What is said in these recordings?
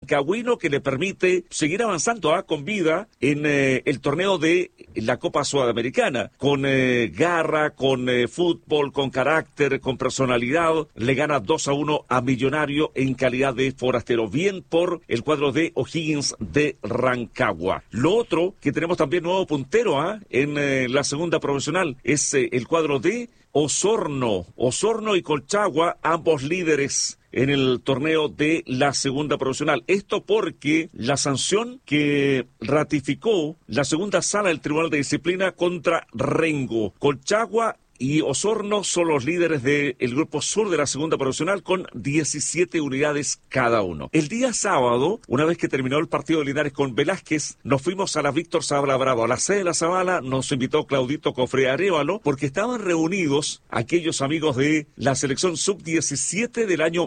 rancagüino que le permite seguir avanzando con vida en el torneo de la Copa Sudamericana, con garra, con fútbol, con carácter, con personalidad. Le gana 2-1 a Millonario en calidad de forastero. Bien por el cuadro de O'Higgins de Rancagua. Lo otro, que tenemos también nuevo puntero en la segunda profesional, es el cuadro de Osorno y Colchagua, ambos líderes en el torneo de la segunda profesional. Esto porque la sanción que ratificó la segunda sala del Tribunal de Disciplina contra Rengo, Colchagua y Osorno son los líderes del grupo sur de la segunda profesional con 17 unidades cada uno. El día sábado, una vez que terminó el partido de Linares con Velázquez, nos fuimos a la Víctor Zabala Bravo. A la sede de la Zabala nos invitó Claudito Cofre Arévalo porque estaban reunidos aquellos amigos de la selección sub-17 del año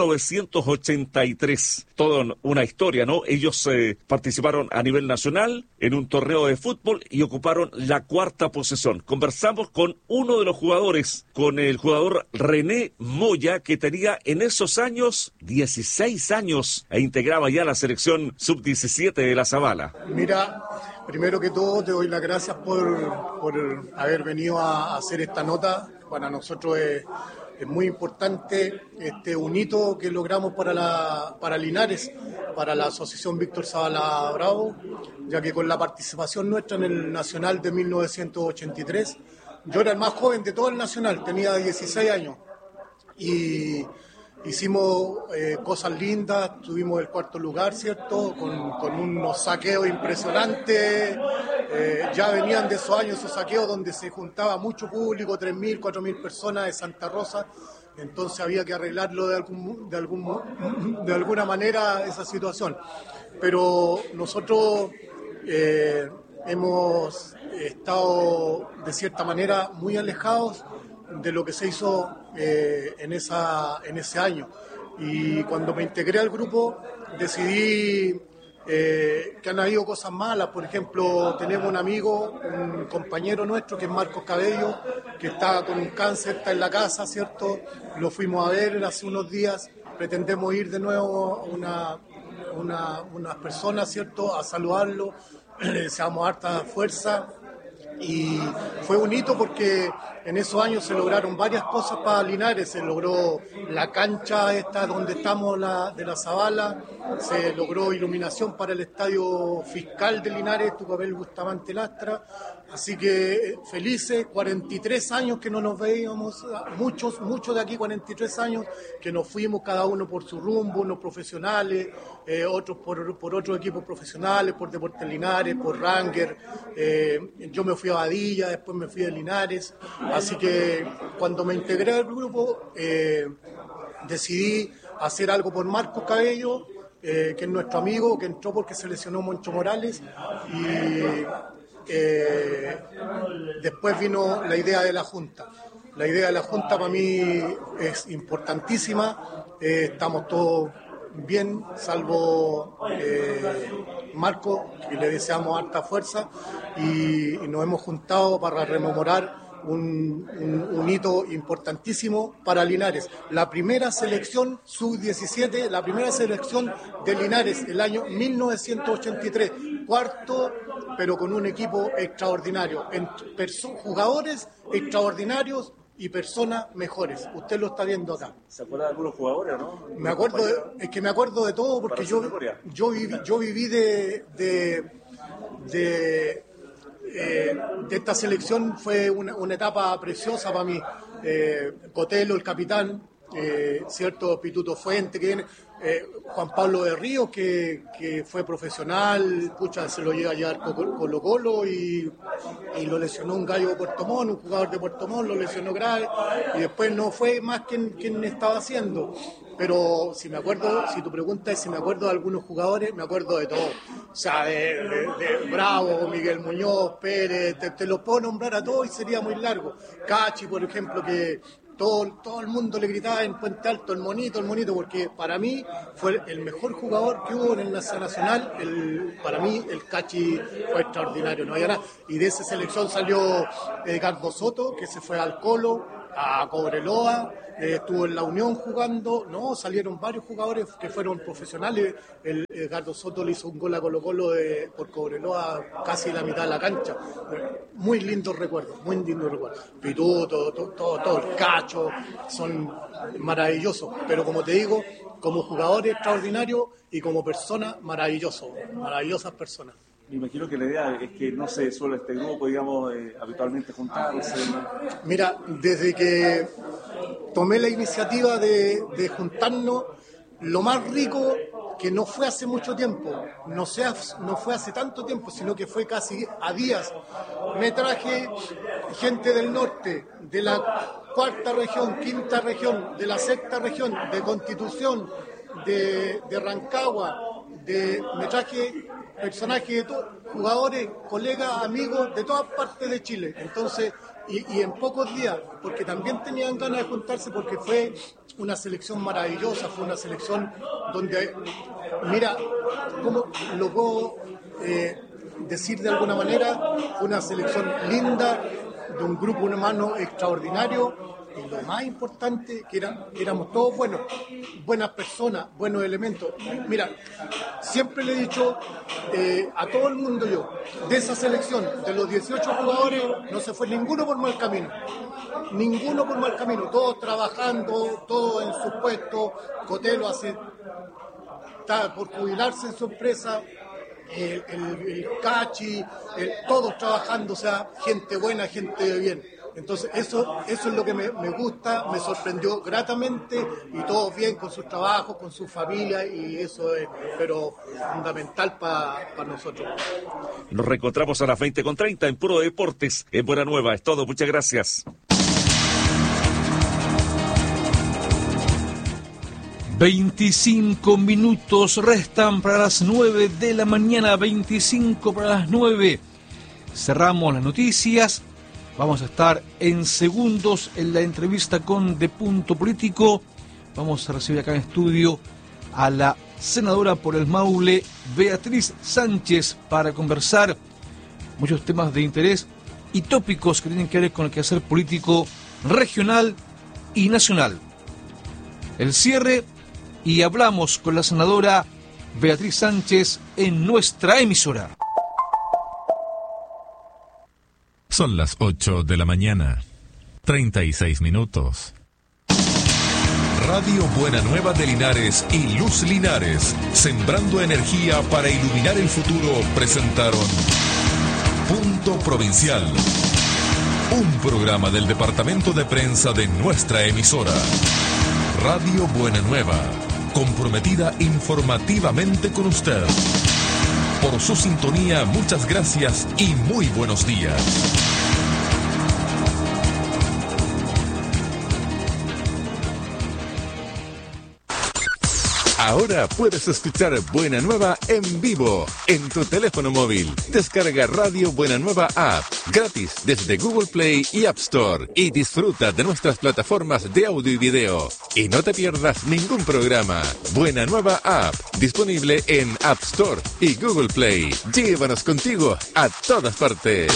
1983. Toda una historia, ¿no? Ellos participaron a nivel nacional en un torneo de fútbol y ocuparon la cuarta posición. Conversamos con uno de los jugadores, con el jugador René Moya, que tenía en esos años 16 años e integraba ya la selección sub-17 de la Zabala. Mira, primero que todo te doy las gracias por haber venido a hacer esta nota. Para nosotros es muy importante un hito que logramos para Linares, para la Asociación Víctor Zabala Bravo, ya que con la participación nuestra en el Nacional de 1983, yo era el más joven de todo el Nacional, tenía 16 años y hicimos cosas lindas, tuvimos el cuarto lugar, ¿cierto? Con unos saqueos impresionantes, ya venían de esos años esos saqueos donde se juntaba mucho público, 3.000, 4.000 personas de Santa Rosa, entonces había que arreglarlo de alguna manera esa situación. Pero nosotros hemos estado de cierta manera muy alejados de lo que se hizo en ese año, y cuando me integré al grupo decidí que han habido cosas malas. Por ejemplo, tenemos un amigo, un compañero nuestro que es Marcos Cabello, que está con un cáncer, está en la casa, ¿cierto? Lo fuimos a ver hace unos días, pretendemos ir de nuevo a unas personas, ¿cierto?, a saludarlo, le deseamos harta fuerza. Y fue un hito porque en esos años se lograron varias cosas para Linares. Se logró la cancha esta donde estamos de la Zabala, se logró iluminación para el estadio fiscal de Linares, Tucapel Bustamante Lastra. Así que felices, 43 años que no nos veíamos, muchos de aquí 43 años que nos fuimos cada uno por su rumbo, unos profesionales, otros por otros equipos profesionales, por Deportes Linares, por Ranger, yo me fui a Badilla, después me fui a Linares, así que cuando me integré al grupo decidí hacer algo por Marcos Cabello, que es nuestro amigo, que entró porque se lesionó Moncho Morales, y después vino la idea de la Junta. La idea de la Junta para mí es importantísima, estamos todos bien, salvo Marco, que le deseamos harta fuerza, y nos hemos juntado para rememorar un hito importantísimo para Linares. La primera selección sub-17, la primera selección de Linares, el año 1983, cuarto, pero con un equipo extraordinario, jugadores extraordinarios y personas mejores. Usted lo está viendo acá. ¿Se acuerda de algunos jugadores o no? Me acuerdo de todo porque yo viví de esta selección. Fue una etapa preciosa para mí. Cotelo, el capitán, cierto, Pituto Fuente, que viene, Juan Pablo de Ríos, que fue profesional, se lo llega a llevar Colo Colo y lo lesionó un gallo de Puerto Montt, un jugador de Puerto Montt, lo lesionó grave y después no fue más quien estaba haciendo. Pero si tu pregunta es si me acuerdo de algunos jugadores, me acuerdo de todos. O sea, de Bravo, Miguel Muñoz, Pérez, te los puedo nombrar a todos y sería muy largo. Cachi, por ejemplo, que todo el mundo le gritaba en Puente Alto, el monito, porque para mí fue el mejor jugador que hubo en el Nacional. Para mí el Cachi fue extraordinario, no había nada. Y de esa selección salió Edgardo Soto, que se fue al Colo, a Cobreloa, estuvo en la Unión jugando, no, salieron varios jugadores que fueron profesionales. El Edgardo Soto le hizo un gol a Colo-Colo por Cobreloa, casi la mitad de la cancha. Muy lindos recuerdos, muy lindos recuerdos. Pituto, todo el Cacho, son maravillosos, pero como te digo, como jugadores extraordinarios y como personas maravillosos, maravillosas personas. Me imagino que la idea es que no se suele este grupo, digamos, habitualmente juntarse, ¿no? Mira, desde que tomé la iniciativa de juntarnos, lo más rico, que no fue hace mucho tiempo, no fue hace tanto tiempo, sino que fue casi a días, me traje gente del norte, de la cuarta región, quinta región, de la sexta región, de Constitución, de Rancagua, me traje personajes, jugadores, colegas, amigos de todas partes de Chile. Entonces, y en pocos días, porque también tenían ganas de juntarse, porque fue una selección maravillosa, fue una selección donde, mira, ¿cómo lo puedo decir de alguna manera? Fue una selección linda, de un grupo humano extraordinario. Y lo más importante, que éramos todos buenas personas, buenos elementos. Mira, siempre le he dicho a todo el mundo de esa selección, de los 18 jugadores, no se fue ninguno por mal camino. Ninguno por mal camino, todos trabajando, todos en su puesto. Cotelo está por jubilarse en su empresa. El Cachi, todos trabajando, o sea, gente buena, gente de bien. Entonces eso es lo que me gusta, me sorprendió gratamente, y todos bien con sus trabajos, con su familia, y eso es pero fundamental para nosotros. Nos reencontramos a las 20:30 en Puro Deportes, en Buena Nueva. Es todo, muchas gracias. 25 minutos restan para las 9 de la mañana, 25 para las 9. Cerramos las noticias. Vamos a estar en segundos en la entrevista con De Punto Político. Vamos a recibir acá en estudio a la senadora por el Maule, Beatriz Sánchez, para conversar muchos temas de interés y tópicos que tienen que ver con el quehacer político regional y nacional. El cierre, y hablamos con la senadora Beatriz Sánchez en nuestra emisora. Son las 8 de la mañana, 36 minutos. Radio Buena Nueva de Linares y Luz Linares, sembrando energía para iluminar el futuro, presentaron Punto Provincial, un programa del departamento de prensa de nuestra emisora. Radio Buena Nueva, comprometida informativamente con usted. Por su sintonía, muchas gracias y muy buenos días. Ahora puedes escuchar Buena Nueva en vivo en tu teléfono móvil. Descarga Radio Buena Nueva App gratis desde Google Play y App Store y disfruta de nuestras plataformas de audio y video. Y no te pierdas ningún programa. Buena Nueva App, disponible en App Store y Google Play. Llévanos contigo a todas partes.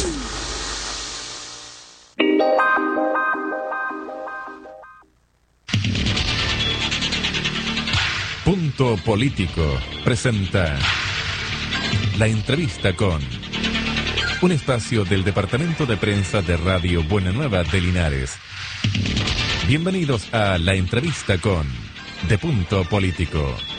Punto Político presenta La Entrevista con, un espacio del departamento de prensa de Radio Buena Nueva de Linares. Bienvenidos a La Entrevista con De Punto Político.